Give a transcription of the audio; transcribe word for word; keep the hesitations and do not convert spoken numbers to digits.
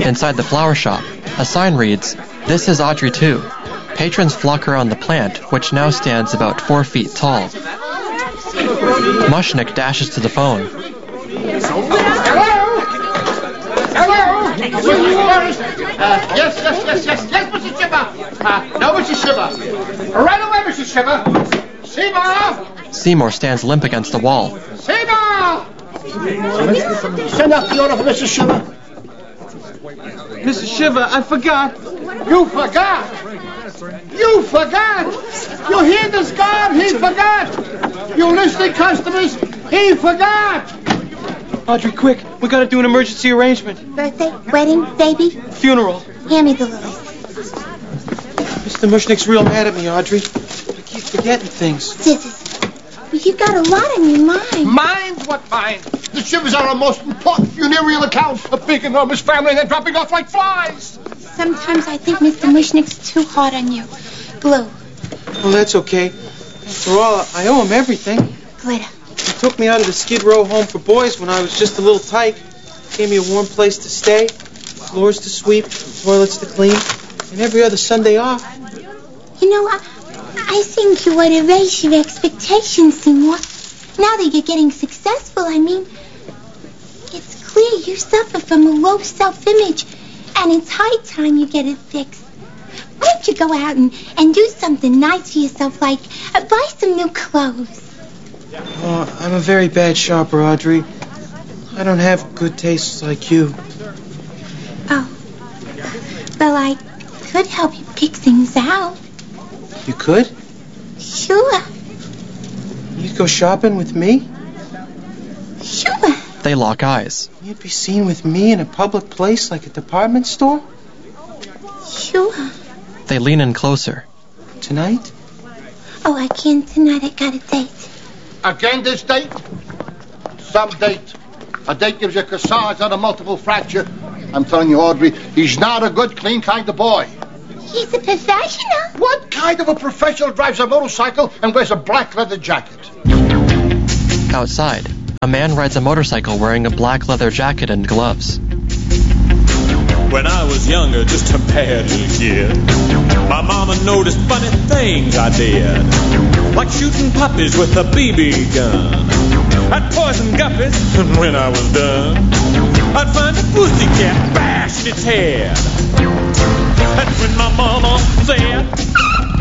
Inside the flower shop, a sign reads, "This is Audrey too." Patrons flock around the plant, which now stands about four feet tall. Mushnick dashes to the phone. Hello? Uh, yes, yes, yes, yes, yes, Missus Shiver. Uh, no, Missus Shiver. Right away, Missus Shiver. Seymour! Seymour stands limp against the wall. Seymour! Send out the order for Missus Shiver. Missus Shiver, I forgot. You forgot? You forgot? You hear this, God? He forgot. You listening customers? He forgot. Audrey, quick. We gotta do an emergency arrangement. Birthday, wedding, baby? Funeral. Hand me the lilies. Mister Mushnick's real mad at me, Audrey. I keep forgetting things. Scissors. You got a lot on your mind. Mind? What mind? The Shivers are our most important funereal account. A big, enormous family, and they're dropping off like flies. Sometimes I think Mister Mushnick's too hard on you. Glue. Well, that's okay. After all, I owe him everything. Glitter. He took me out of the Skid Row home for boys when I was just a little tyke. Gave me a warm place to stay, floors to sweep, toilets to clean, and every other Sunday off. You know, I, I think you ought to raise your expectations, Seymour. Now that you're getting successful, I mean, it's clear you suffer from a low self-image, and it's high time you get it fixed. Why don't you go out and, and do something nice for yourself, like uh, buy some new clothes? Oh, I'm a very bad shopper, Audrey. I don't have good tastes like you. Oh. Well, I could help you pick things out. You could? Sure. You'd go shopping with me? Sure. They lock eyes. You'd be seen with me in a public place like a department store? Sure. They lean in closer. Tonight? Oh, I can't tonight. I got a date. Again this date? Some date. A date gives you a cassage on a multiple fracture. I'm telling you, Audrey, he's not a good, clean kind of boy. He's a professional. What kind of a professional drives a motorcycle and wears a black leather jacket? Outside, a man rides a motorcycle wearing a black leather jacket and gloves. When I was younger, just a bad little kid, my mama noticed funny things I did, like shooting puppies with a B B gun. I'd poison guppies, and when I was done, I'd find a pussycat, bash its head. And when my mama said,